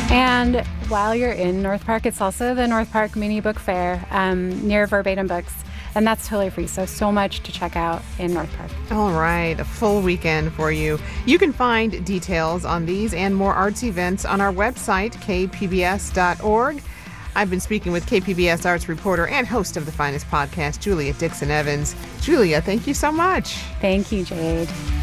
And while you're in North Park, it's also the North Park Mini Book Fair near Verbatim Books. And that's totally free. So much to check out in North Park. All right, a full weekend for you. You can find details on these and more arts events on our website, kpbs.org. I've been speaking with KPBS arts reporter and host of the Finest podcast, Julia Dixon Evans. Julia, thank you so much. Thank you, Jade.